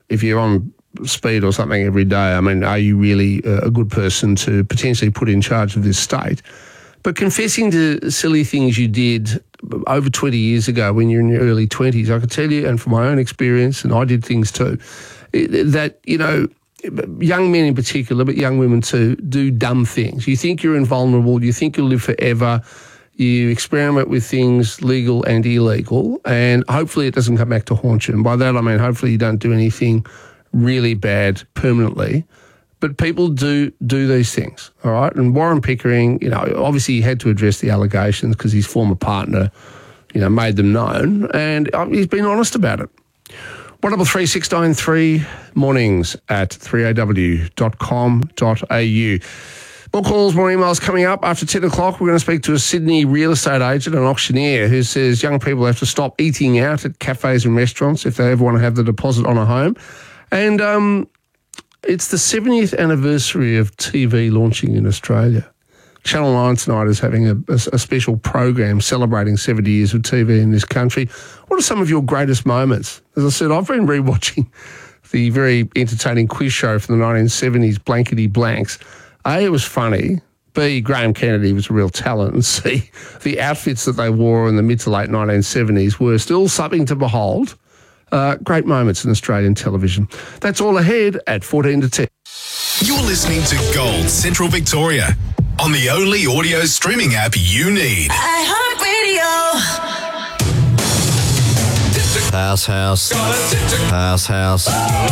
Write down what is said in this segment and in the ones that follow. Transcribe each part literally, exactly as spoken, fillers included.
if you're on speed or something every day, I mean, are you really a good person to potentially put in charge of this state? But confessing to silly things you did over twenty years ago when you're in your early twenties, I can tell you, and from my own experience, and I did things too, that, you know, young men in particular, but young women too, do dumb things. You think you're invulnerable, you think you'll live forever, you experiment with things legal and illegal, and hopefully it doesn't come back to haunt you. And by that I mean hopefully you don't do anything really bad permanently. But people do do these things, all right? And Warren Pickering, you know, obviously he had to address the allegations because his former partner, you know, made them known, and he's been honest about it. one double three six nine three, mornings at three a w dot com dot a u. More calls, more emails coming up. After ten o'clock, we're going to speak to a Sydney real estate agent and auctioneer who says young people have to stop eating out at cafes and restaurants if they ever want to have the deposit on a home. And um, it's the seventieth anniversary of T V launching in Australia. Channel nine tonight is having a, a, a special program celebrating seventy years of T V in this country. What are some of your greatest moments? As I said, I've been rewatching the very entertaining quiz show from the nineteen seventies, Blankety Blanks. A, it was funny. B, Graham Kennedy was a real talent. And C, the outfits that they wore in the mid to late nineteen seventies were still something to behold. Uh, great moments in Australian television. That's all ahead at fourteen to ten. You're listening to Gold Central Victoria on the only audio streaming app you need. iHeartRadio. House, house, house, house,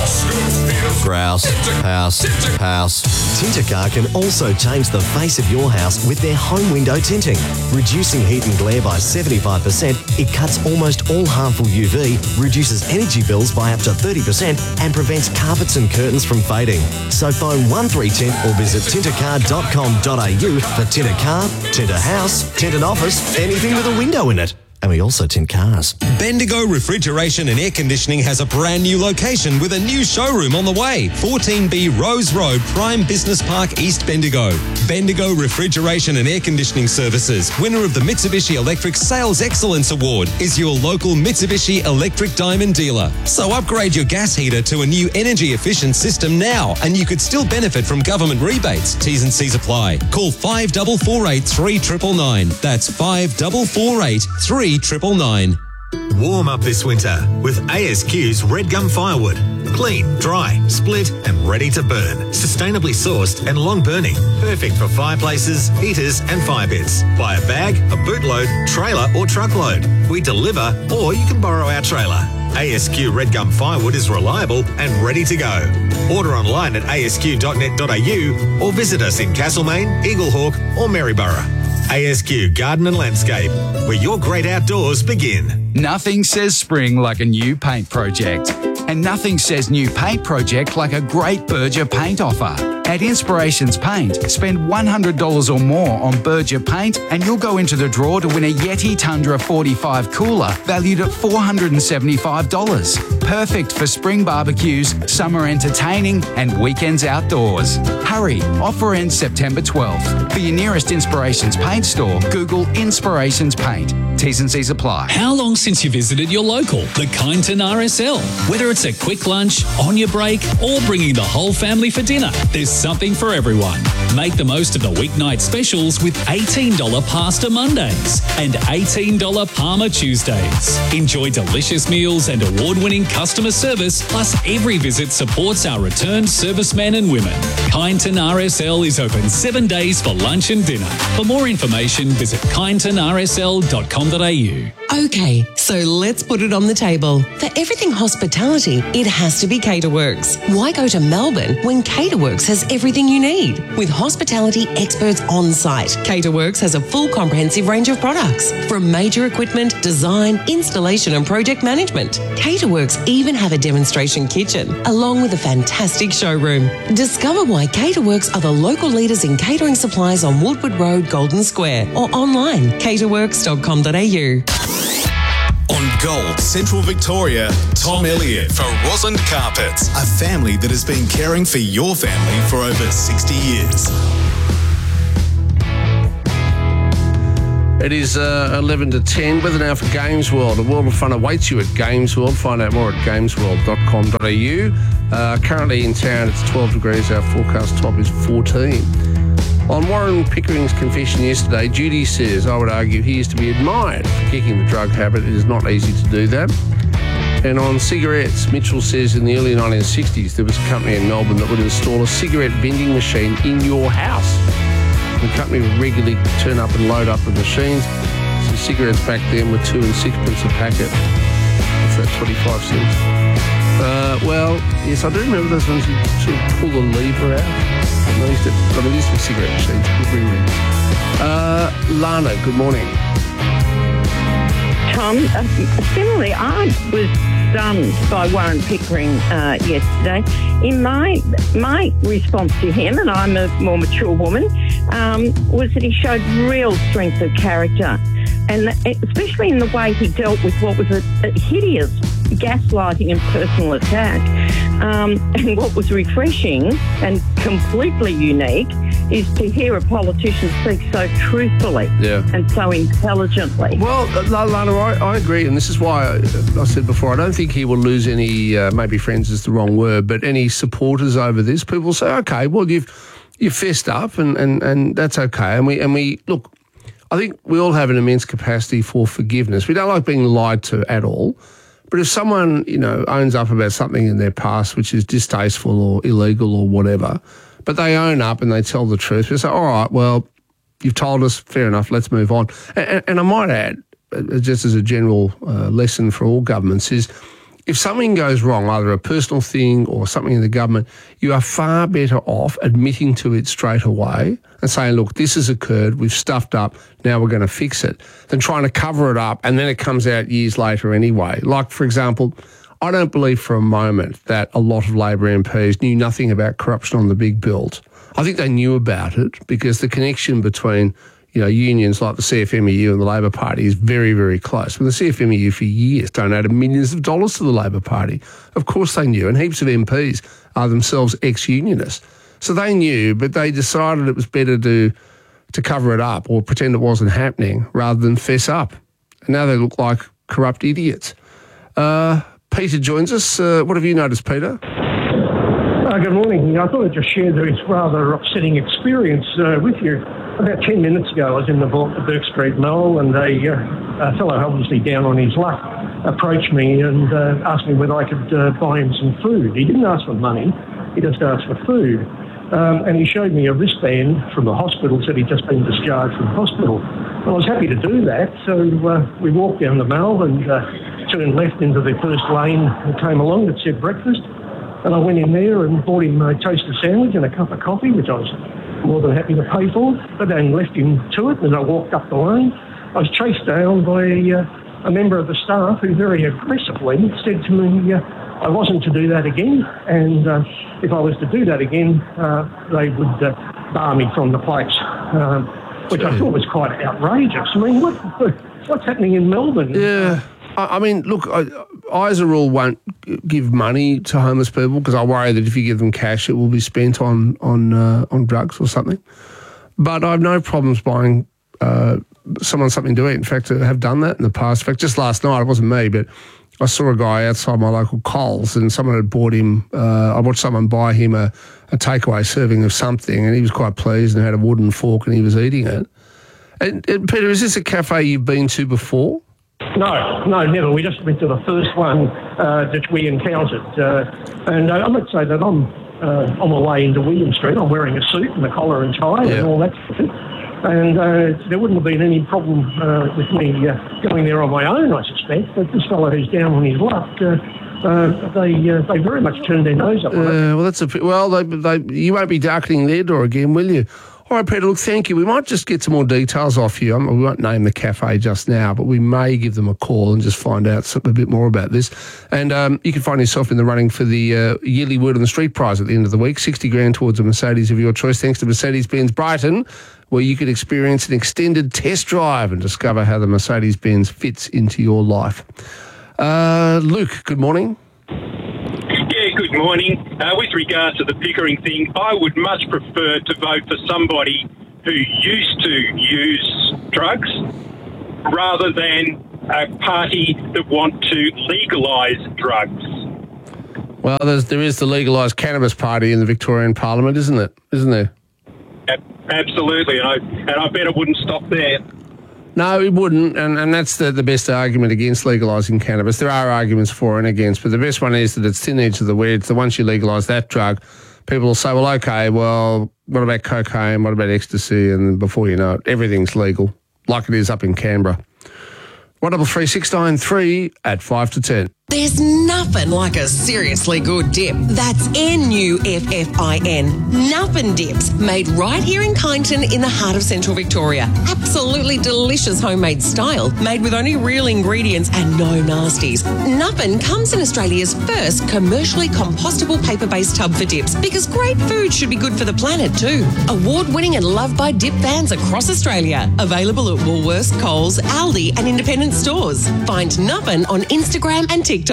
grouse, house, house. Tintercar can also change the face of your house with their home window tinting. Reducing heat and glare by seventy-five percent, it cuts almost all harmful U V, reduces energy bills by up to thirty percent and prevents carpets and curtains from fading. So phone one three tint or visit tintercar dot com dot a u for Tinter Car, Tinter House, Tinted Office, anything with a window in it. And we also tint cars. Bendigo Refrigeration and Air Conditioning has a brand new location with a new showroom on the way. fourteen B Rose Road, Prime Business Park, East Bendigo. Bendigo Refrigeration and Air Conditioning Services, winner of the Mitsubishi Electric Sales Excellence Award, is your local Mitsubishi Electric Diamond dealer. So upgrade your gas heater to a new energy efficient system now, and you could still benefit from government rebates. T's and C's apply. Call five four four eight, three nine nine nine. That's five four four eight, three nine nine nine. Warm up this winter with A S Q's Red Gum Firewood. Clean, dry, split and ready to burn. Sustainably sourced and long burning. Perfect for fireplaces, heaters and fire pits. Buy a bag, a bootload, trailer or truckload. We deliver or you can borrow our trailer. A S Q Red Gum Firewood is reliable and ready to go. Order online at a s q dot net dot a u or visit us in Castlemaine, Eaglehawk or Maryborough. A S Q Garden and Landscape, where your great outdoors begin. Nothing says spring like a new paint project. And nothing says new paint project like a great Berger paint offer. At Inspirations Paint, spend one hundred dollars or more on Berger paint and you'll go into the draw to win a Yeti Tundra forty-five cooler valued at four hundred seventy-five dollars. Perfect for spring barbecues, summer entertaining and weekends outdoors. Hurry, offer ends September twelfth. For your nearest Inspirations Paint store, Google Inspirations Paint. T's and C's apply. How long since you visited your local, the Kyneton R S L? Whether it's a quick lunch, on your break, or bringing the whole family for dinner, there's something for everyone. Make the most of the weeknight specials with eighteen dollars Pasta Mondays and eighteen dollars Parma Tuesdays. Enjoy delicious meals and award-winning customer service, plus every visit supports our returned servicemen and women. Kyneton R S L is open seven days for lunch and dinner. For more information, visit kyneton r s l dot com dot a u. Okay, so let's put it on the table. For everything hospitality, it has to be Caterworks. Why go to Melbourne when Caterworks has everything you need? With hospitality experts on site, Caterworks has a full comprehensive range of products, from major equipment, design, installation and project management. Caterworks even have a demonstration kitchen, along with a fantastic showroom. Discover why Caterworks are the local leaders in catering supplies on Woodward Road, Golden Square, or online, caterworks dot com dot a u. On Gold Central Victoria, Tom Elliott for Rosland Carpets, a family that has been caring for your family for over sixty years. It is uh, eleven to ten. Weather now for Games World. A world of fun awaits you at Games World. Find out more at games world dot com dot a u. Uh, currently in town, it's twelve degrees. Our forecast top is fourteen. On Warren Pickering's confession yesterday, Judy says, I would argue he is to be admired for kicking the drug habit. It is not easy to do that. And on cigarettes, Mitchell says in the early nineteen sixties, there was a company in Melbourne that would install a cigarette vending machine in your house. The company would regularly turn up and load up the machines. So cigarettes back then were two and sixpence a packet. What's that, twenty-five cents? Uh, well, yes, I do remember those ones you sort of pull the lever out. I used to, I mean, these were cigarette machines. Good bring them. Uh, Lana, good morning. Tom, uh, similarly, I was stunned by Warren Pickering uh, yesterday. In my my response to him, and I'm a more mature woman, um, was that he showed real strength of character, and especially in the way he dealt with what was a, a hideous gaslighting and personal attack. Um, and what was refreshing and completely unique is to hear a politician speak so truthfully yeah. and so intelligently. Well, Lana, I, I agree, and this is why I, I said before, I don't think he will lose any, uh, maybe friends is the wrong word, but any supporters over this. People say, okay, well, you've you've fessed up, and, and, and that's okay. And we, and we, look, I think we all have an immense capacity for forgiveness. We don't like being lied to at all. But if someone, you know, owns up about something in their past which is distasteful or illegal or whatever, but they own up and they tell the truth, we say, all right, well, you've told us, fair enough, let's move on. And, and I might add, just as a general uh, lesson for all governments, is if something goes wrong, either a personal thing or something in the government, you are far better off admitting to it straight away and saying, look, this has occurred, we've stuffed up, now we're going to fix it, than trying to cover it up and then it comes out years later anyway. Like, for example, I don't believe for a moment that a lot of Labor M Ps knew nothing about corruption on the big build. I think they knew about it because the connection between, you know, unions like the C F M E U and the Labor Party is very, very close. But the C F M E U for years donated millions of dollars to the Labor Party. Of course they knew, and heaps of M Ps are themselves ex-unionists. So they knew, but they decided it was better to to cover it up or pretend it wasn't happening rather than fess up. And now they look like corrupt idiots. Uh, Peter joins us. Uh, what have you noticed, Peter? Uh, good morning. I thought I'd just share this rather upsetting experience uh, with you. About ten minutes ago, I was in the vault at Burke Street Mall, and a, uh, a fellow obviously down on his luck approached me and uh, asked me whether I could uh, buy him some food. He didn't ask for money, he just asked for food. Um, and he showed me a wristband from the hospital, said he'd just been discharged from hospital. And I was happy to do that, so uh, we walked down the Mall and uh, turned left into the first lane that came along that said breakfast. And I went in there and bought him a toasted sandwich and a cup of coffee, which I was more than happy to pay for, but then left him to it. As I walked up the lane, I was chased down by uh, a member of the staff who very aggressively said to me, uh, I wasn't to do that again, and uh, if I was to do that again, uh, they would uh, bar me from the place, um, which I thought was quite outrageous. I mean, what, what's happening in Melbourne? Yeah. I mean, look, I, I as a rule won't give money to homeless people because I worry that if you give them cash, it will be spent on on uh, on drugs or something. But I have no problems buying uh, someone something to eat. In fact, I have done that in the past. In fact, just last night, it wasn't me, but I saw a guy outside my local Coles and someone had bought him, uh, I watched someone buy him a, a takeaway serving of something and he was quite pleased and had a wooden fork and he was eating it. And, and Peter, is this a cafe you've been to before? No, no, never. We just went to the first one uh, that we encountered. Uh, and uh, I might say that I'm uh, on my way into William Street. I'm wearing a suit and a collar and tie yeah. and all that sort of thing. And uh, there wouldn't have been any problem uh, with me uh, going there on my own, I suspect. But this fellow who's down on his luck, uh, uh, they uh, they very much turned their nose up on uh, it. Well, that's a well. They, they, you won't be darkening their door again, will you? All right, Peter, look, thank you. We might just get some more details off you. We won't name the cafe just now, but we may give them a call and just find out something, a bit more about this. And um, you can find yourself in the running for the uh, yearly Word on the Street prize at the end of the week, sixty grand towards a Mercedes of your choice, thanks to Mercedes-Benz Brighton, where you could experience an extended test drive and discover how the Mercedes-Benz fits into your life. Uh, Luke, good morning. Good morning. Uh, with regards to the Pickering thing, I would much prefer to vote for somebody who used to use drugs rather than a party that want to legalise drugs. Well, there's, there is the legalised cannabis party in the Victorian Parliament, isn't it? Isn't there? Absolutely, and I, and I bet it wouldn't stop there. No, it wouldn't, and, and that's the, the best argument against legalising cannabis. There are arguments for and against, but the best one is that it's thin edge of the wedge. That once you legalise that drug, people will say, well, okay, well, what about cocaine? What about ecstasy? And before you know it, everything's legal, like it is up in Canberra. one double three six nine three at five to ten. There's nothing like a seriously good dip. That's N U F F I N. Nuffin Dips, made right here in Kyneton in the heart of central Victoria. Absolutely delicious homemade style, made with only real ingredients and no nasties. Nuffin comes in Australia's first commercially compostable paper-based tub for dips, because great food should be good for the planet too. Award-winning and loved by dip fans across Australia. Available at Woolworths, Coles, Aldi and independent stores. Find Nuffin on Instagram and TikTok.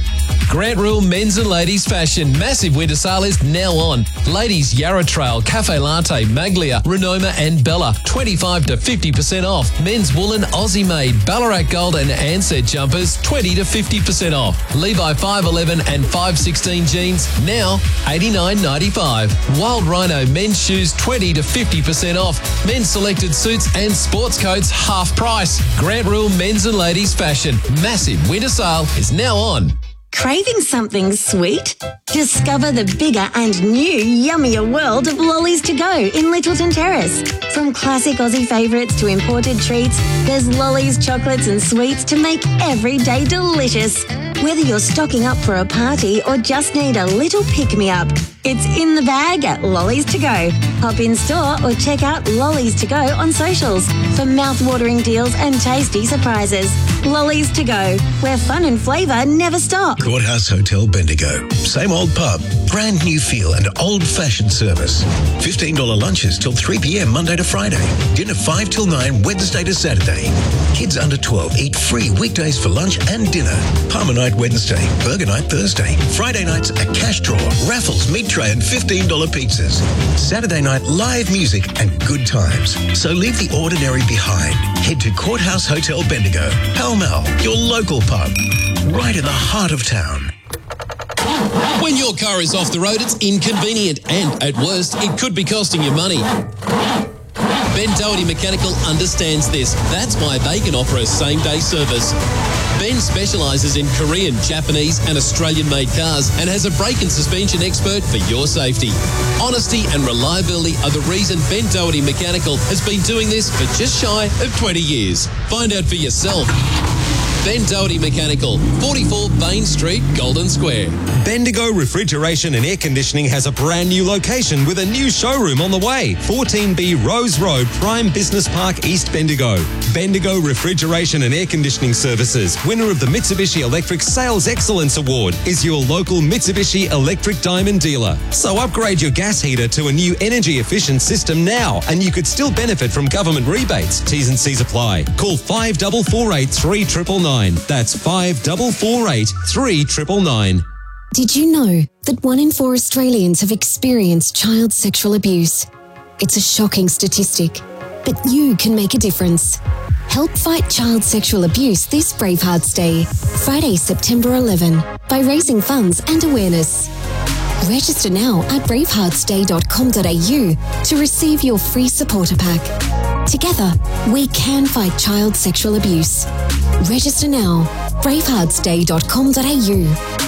Grant Rule Men's and Ladies Fashion. Massive winter sale is now on. Ladies Yarra Trail, Cafe Latte, Maglia, Renoma and Bella. twenty-five to fifty percent off. Men's woolen Aussie made, Ballarat Gold and Ansett jumpers twenty to fifty percent off. Levi five eleven and five sixteen jeans now eighty-nine ninety-five. Wild Rhino men's shoes twenty to fifty percent off. Men's selected suits and sports coats half price. Grant Rule Men's and Ladies Fashion. Massive winter sale is now on. Craving something sweet? Discover the bigger and new yummier world of Lollies to Go in Littleton Terrace. From classic Aussie favourites to imported treats, there's Lollies chocolates and sweets to make every day delicious. Whether you're stocking up for a party or just need a little pick-me-up, it's in the bag at Lollies to Go. Hop in store or check out Lollies to Go on socials for mouth-watering deals and tasty surprises. Lollies to Go, where fun and flavour never stop. Courthouse Hotel Bendigo. Same old pub, brand new feel and old-fashioned service. fifteen dollars lunches till three p.m. Monday to Friday. Dinner five till nine Wednesday to Saturday. Kids under twelve eat free weekdays for lunch and dinner. Palmer night Wednesday, burger night Thursday. Friday nights a cash draw, raffles, meat tray and fifteen dollars pizzas. Saturday night live music and good times. So leave the ordinary behind. Head to Courthouse Hotel Bendigo. Pall Mall, your local pub. Right in the heart of town. When your car is off the road, it's inconvenient and, at worst, it could be costing you money. Ben Doherty Mechanical understands this. That's why they can offer a same-day service. Ben specialises in Korean, Japanese and Australian-made cars and has a brake and suspension expert for your safety. Honesty and reliability are the reason Ben Doherty Mechanical has been doing this for just shy of twenty years. Find out for yourself. Ben Doherty Mechanical, forty-four Bain Street, Golden Square. Bendigo Refrigeration and Air Conditioning has a brand new location with a new showroom on the way. fourteen B Rose Road, Prime Business Park, East Bendigo. Bendigo Refrigeration and Air Conditioning Services, winner of the Mitsubishi Electric Sales Excellence Award, is your local Mitsubishi Electric Diamond dealer. So upgrade your gas heater to a new energy efficient system now, and you could still benefit from government rebates. T's and C's apply. Call five four four eight, three nine nine. That's five four four eight, three nine nine. Did you know that one in four Australians have experienced child sexual abuse? It's a shocking statistic, but you can make a difference. Help fight child sexual abuse this Bravehearts Day, Friday, September eleventh, by raising funds and awareness. Register now at bravehearts day dot com dot a u to receive your free supporter pack. Together, we can fight child sexual abuse. Register now, bravehearts day dot com dot a u.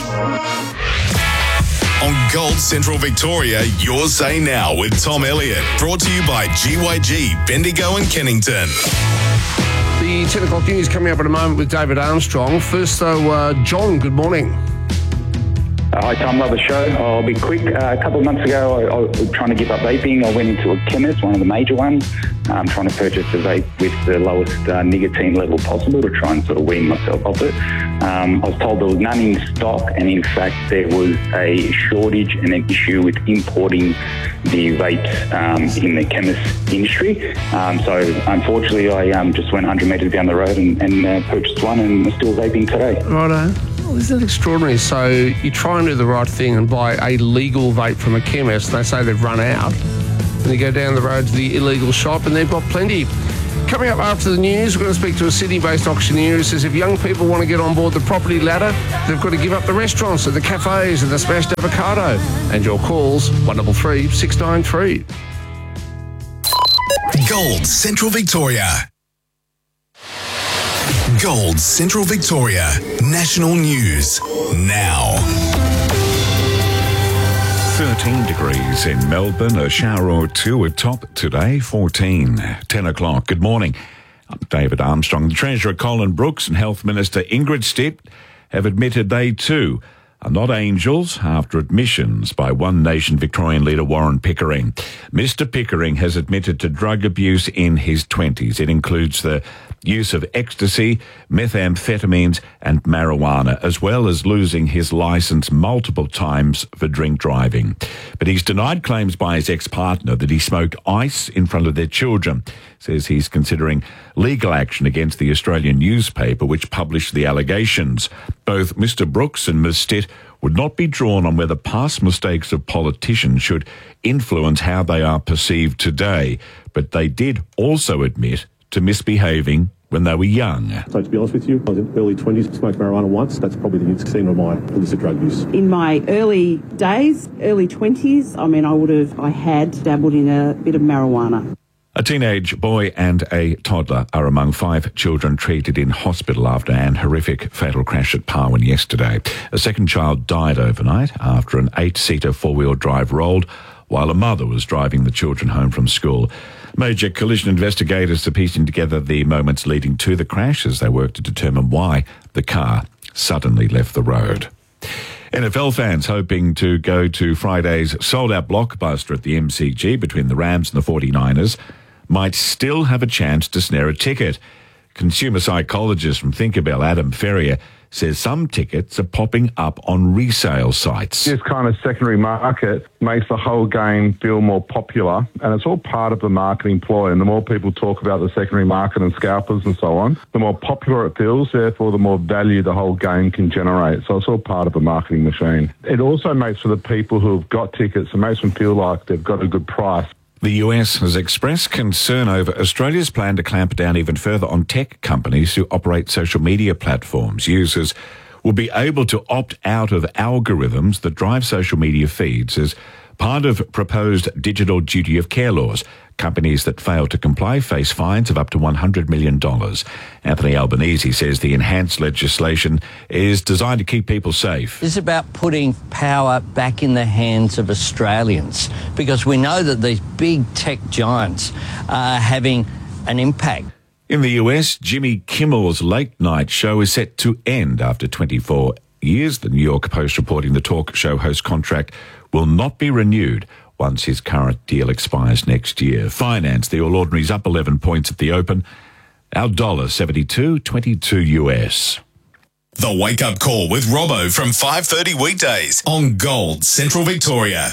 On Gold Central Victoria, your say now with Tom Elliott. Brought to you by G Y G, Bendigo and Kennington. The ten o'clock news coming up in a moment with David Armstrong. First, though, uh, John, good morning. Uh, hi Tom, love the show. I'll be quick. Uh, a couple of months ago, I, I was trying to give up vaping. I went into a chemist, one of the major ones. I'm trying to purchase a vape with the lowest uh, nicotine level possible to try and sort of wean myself off it. Um, I was told there was none in stock, and in fact there was a shortage and an issue with importing the vapes um, in the chemist industry. Um, so unfortunately, I um, just went one hundred metres down the road and, and uh, purchased one, and I'm still vaping today. Righto. Well, isn't that extraordinary? So you try and do the right thing and buy a legal vape from a chemist, and they say they've run out. And you go down the road to the illegal shop and they've got plenty. Coming up after the news, we're going to speak to a Sydney-based auctioneer who says if young people want to get on board the property ladder, they've got to give up the restaurants and the cafes and the smashed avocado. And your calls, one double three six nine three. Gold Central Victoria. Gold Central Victoria. National News. Now. thirteen degrees in Melbourne, a shower or two atop today, fourteen, ten o'clock. Good morning. I'm David Armstrong. The Treasurer Colin Brooks and Health Minister Ingrid Stitt have admitted they too are not angels after admissions by One Nation Victorian leader Warren Pickering. Mister Pickering has admitted to drug abuse in his twenties. It includes the use of ecstasy, methamphetamines and marijuana, as well as losing his licence multiple times for drink driving. But he's denied claims by his ex-partner that he smoked ice in front of their children. Says he's considering legal action against the Australian newspaper which published the allegations. Both Mister Brooks and Miz Stitt would not be drawn on whether past mistakes of politicians should influence how they are perceived today, but they did also admit to misbehaving when they were young. So to be honest with you, I was in early twenties, smoked marijuana once. That's probably the extent of my illicit drug use. In my early days, early twenties, I mean, I would have, I had dabbled in a bit of marijuana. A teenage boy and a toddler are among five children treated in hospital after an horrific fatal crash at Parwin yesterday. A second child died overnight after an eight-seater four-wheel drive rolled while a mother was driving the children home from school. Major collision investigators are piecing together the moments leading to the crash as they work to determine why the car suddenly left the road. N F L fans hoping to go to Friday's sold-out blockbuster at the M C G between the Rams and the forty-niners might still have a chance to snare a ticket. Consumer psychologist from Thinkerbell, Adam Ferrier, says some tickets are popping up on resale sites. This kind of secondary market makes the whole game feel more popular, and it's all part of the marketing ploy. And the more people talk about the secondary market and scalpers and so on, the more popular it feels, therefore the more value the whole game can generate. So it's all part of the marketing machine. It also makes for the people who have got tickets, it makes them feel like they've got a good price. The U S has expressed concern over Australia's plan to clamp down even further on tech companies who operate social media platforms. Users will be able to opt out of algorithms that drive social media feeds as part of proposed digital duty of care laws. Companies that fail to comply face fines of up to one hundred million dollars. Anthony Albanese says the enhanced legislation is designed to keep people safe. It's about putting power back in the hands of Australians, because we know that these big tech giants are having an impact. In the U S, Jimmy Kimmel's late night show is set to end after twenty-four years. The New York Post reporting the talk show host contract will not be renewed once his current deal expires next year. Finance, the All Ordinaries up eleven points at the open. Our dollar seventy-two twenty-two U S. The Wake Up Call with Robbo from five thirty weekdays on Gold Central Victoria.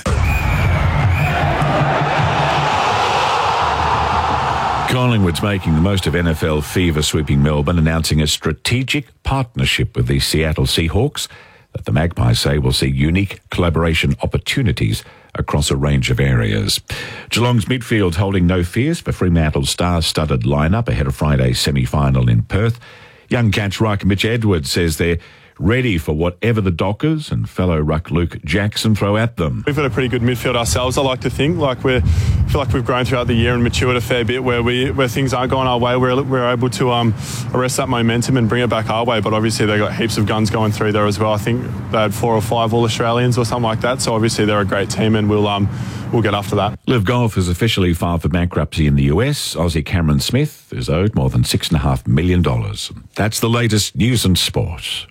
Collingwood's making the most of N F L fever sweeping Melbourne, announcing a strategic partnership with the Seattle Seahawks that the Magpies say will see unique collaboration opportunities across a range of areas. Geelong's midfield holding no fears for Fremantle's star-studded lineup ahead of Friday's semi-final in Perth. Young catch ruck Mitch Edwards says they're ready for whatever the Dockers and fellow ruck Luke Jackson throw at them. We've got a pretty good midfield ourselves, I like to think. Like we're, I feel like we've grown throughout the year and matured a fair bit where we where things aren't going our way, we're, we're able to um, arrest that momentum and bring it back our way. But obviously they've got heaps of guns going through there as well. I think they had four or five All-Australians or something like that. So obviously they're a great team and we'll um, we'll get after that. Liv Golf has officially filed for bankruptcy in the U S. Aussie Cameron Smith is owed more than six point five million dollars. That's the latest news and sport.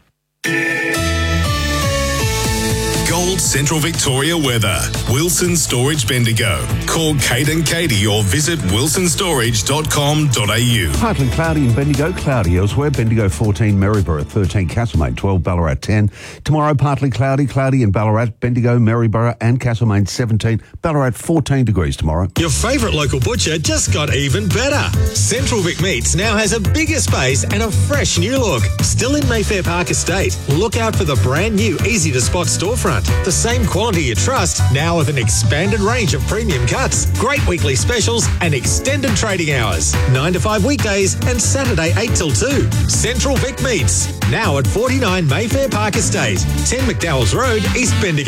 Gold Central Victoria weather. Wilson Storage Bendigo. Call Kate and Katie or visit wilson storage dot com dot a u. Partly cloudy in Bendigo, cloudy elsewhere. Bendigo fourteen, Maryborough thirteen, Castlemaine twelve, Ballarat ten. Tomorrow partly cloudy, cloudy in Ballarat, Bendigo, Maryborough and Castlemaine seventeen, Ballarat fourteen degrees tomorrow. Your favourite local butcher just got even better. Central Vic Meats now has a bigger space and a fresh new look. Still in Mayfair Park Estate. Look out for the brand new easy to spot storefront. The same quality you trust, now with an expanded range of premium cuts, great weekly specials and extended trading hours. nine to five weekdays and Saturday eight till two. Central Vic Meats, now at forty-nine Mayfair Park Estate, ten McDowell's Road, East Bendigo.